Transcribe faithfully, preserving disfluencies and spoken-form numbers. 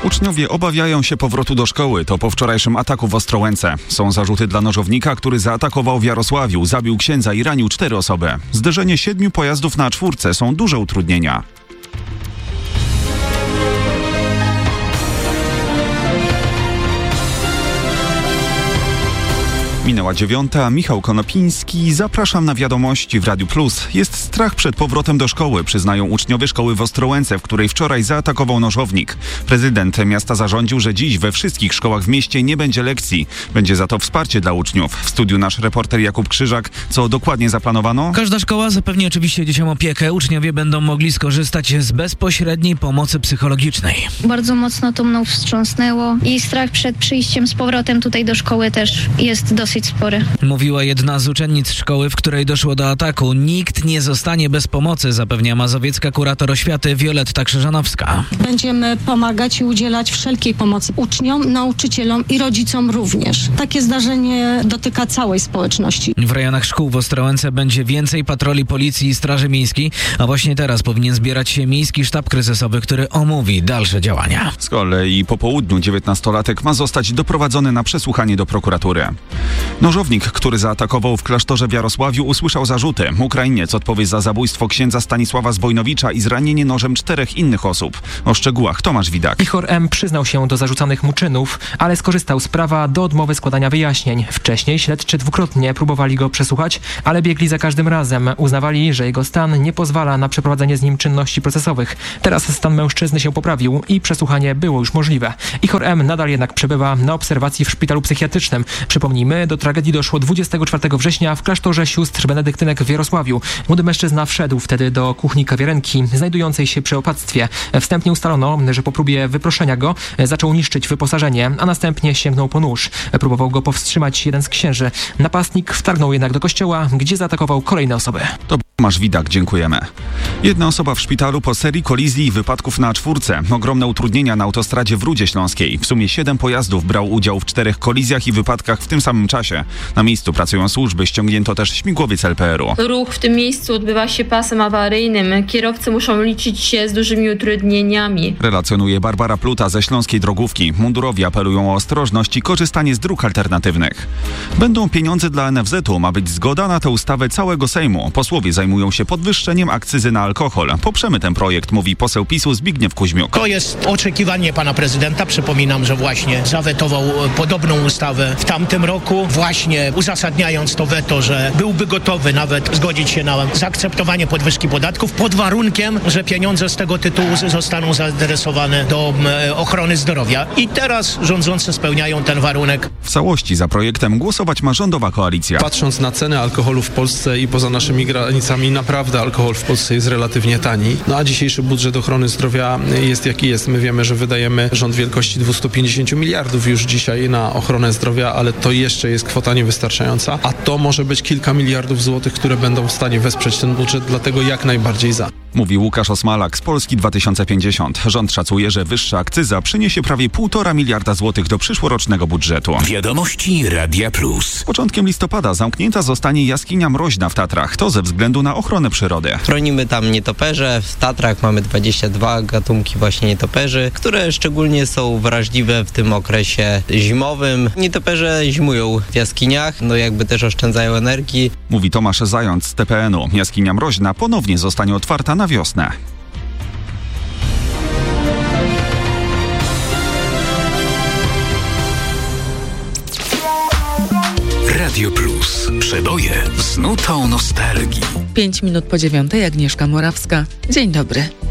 Uczniowie obawiają się powrotu do szkoły. To po wczorajszym ataku w Ostrołęce. Są zarzuty dla nożownika, który zaatakował w Jarosławiu, zabił księdza i ranił cztery osoby. Zderzenie siedmiu pojazdów na czwórce są duże utrudnienia. Minęła dziewiąta, Michał Konopiński. Zapraszam na wiadomości w Radiu Plus. Jest strach przed powrotem do szkoły, przyznają uczniowie szkoły w Ostrołęce, w której wczoraj zaatakował nożownik. Prezydent miasta zarządził, że dziś we wszystkich szkołach w mieście nie będzie lekcji. Będzie za to wsparcie dla uczniów. W studiu nasz reporter Jakub Krzyżak. Co dokładnie zaplanowano? Każda szkoła zapewni oczywiście dzieciom opiekę. Uczniowie będą mogli skorzystać z bezpośredniej pomocy psychologicznej. Bardzo mocno to mną wstrząsnęło i strach przed przyjściem z powrotem tutaj do szkoły też jest dosyć spory. Mówiła jedna z uczennic szkoły, w której doszło do ataku. Nikt nie zostanie bez pomocy, zapewnia mazowiecka kurator oświaty Wioletta Krzyżanowska. Będziemy pomagać i udzielać wszelkiej pomocy uczniom, nauczycielom i rodzicom również. Takie zdarzenie dotyka całej społeczności. W rejonach szkół w Ostrołęce będzie więcej patroli policji i straży miejskiej, a właśnie teraz powinien zbierać się miejski sztab kryzysowy, który omówi dalsze działania. Z kolei po południu dziewiętnastolatek ma zostać doprowadzony na przesłuchanie do prokuratury. Nożownik, który zaatakował w klasztorze w Jarosławiu, usłyszał zarzuty. Ukrainiec odpowie za zabójstwo księdza Stanisława Zbojnowicza i zranienie nożem czterech innych osób. O szczegółach Tomasz Widak. Ichor M. przyznał się do zarzucanych mu czynów, ale skorzystał z prawa do odmowy składania wyjaśnień. Wcześniej śledczy dwukrotnie próbowali go przesłuchać, ale biegli za każdym razem. Uznawali, że jego stan nie pozwala na przeprowadzenie z nim czynności procesowych. Teraz stan mężczyzny się poprawił i przesłuchanie było już możliwe. Ichor M. nadal jednak przebywa na obserwacji w szpitalu psychiatrycznym. Przypomnijmy, do tragedii doszło dwudziestego czwartego września w klasztorze sióstr benedyktynek w Jarosławiu. Młody mężczyzna wszedł wtedy do kuchni kawiarenki znajdującej się przy opactwie. Wstępnie ustalono, że po próbie wyproszenia go zaczął niszczyć wyposażenie, a następnie sięgnął po nóż. Próbował go powstrzymać jeden z księży. Napastnik wtargnął jednak do kościoła, gdzie zaatakował kolejne osoby. To Tomasz Widak, dziękujemy. Jedna osoba w szpitalu po serii kolizji i wypadków na czwórce. Ogromne utrudnienia na autostradzie w Rudzie Śląskiej. W sumie siedem pojazdów brało udział w czterech kolizjach i wypadkach w tym samym czasie. Na miejscu pracują służby, ściągnięto też śmigłowiec L P R u. Ruch w tym miejscu odbywa się pasem awaryjnym. Kierowcy muszą liczyć się z dużymi utrudnieniami. Relacjonuje Barbara Pluta ze Śląskiej Drogówki. Mundurowi apelują o ostrożność i korzystanie z dróg alternatywnych. Będą pieniądze dla N F Z u. Ma być zgoda na tę ustawę całego Sejmu. Posłowie zajmują się podwyższeniem akcyzy na alkohol. Poprzemy ten projekt, mówi poseł PiSu Zbigniew Kuźmiuk. To jest oczekiwanie pana prezydenta. Przypominam, że właśnie zawetował podobną ustawę w tamtym roku. Właśnie uzasadniając to weto, że byłby gotowy nawet zgodzić się na zaakceptowanie podwyżki podatków pod warunkiem, że pieniądze z tego tytułu zostaną zaadresowane do ochrony zdrowia. I teraz rządzący spełniają ten warunek. W całości za projektem głosować ma rządowa koalicja. Patrząc na cenę alkoholu w Polsce i poza naszymi granicami, naprawdę alkohol w Polsce jest relatywnie tani. No a dzisiejszy budżet ochrony zdrowia jest jaki jest. My wiemy, że wydajemy rząd wielkości dwieście pięćdziesiąt miliardów już dzisiaj na ochronę zdrowia, ale to jeszcze jest kwota niewystarczająca, a to może być kilka miliardów złotych, które będą w stanie wesprzeć ten budżet, dlatego jak najbardziej za. Mówi Łukasz Osmalak z Polski dwa tysiące pięćdziesiąt. Rząd szacuje, że wyższa akcyza przyniesie prawie półtora miliarda złotych do przyszłorocznego budżetu. Wiadomości Radia Plus. Z początkiem listopada zamknięta zostanie jaskinia Mroźna w Tatrach. To ze względu na ochronę przyrody. Chronimy tam nietoperze. W Tatrach mamy dwadzieścia dwa gatunki właśnie nietoperzy, które szczególnie są wrażliwe w tym okresie zimowym. Nietoperze zimują w jaskiniach, no jakby też oszczędzają energii. Mówi Tomasz Zając z T P N u. Jaskinia Mroźna ponownie zostanie otwarta na wiosnę. Radio Plus. Przeboje z nutą nostalgii. Pięć minut po dziewiątej, Agnieszka Morawska. Dzień dobry.